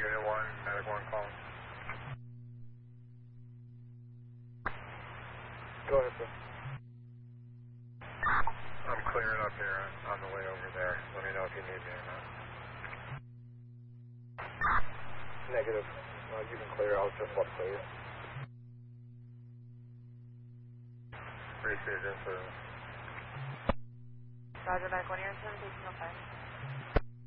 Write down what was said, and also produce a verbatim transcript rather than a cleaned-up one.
Unit one, medic one call. Go ahead, sir. I'm clearing up here on the way over there. Let me know if you need me or not. Negative. Uh, you can clear. I was just about to clear. Received in service. Roger, medic one, you're in seven, taking no fire.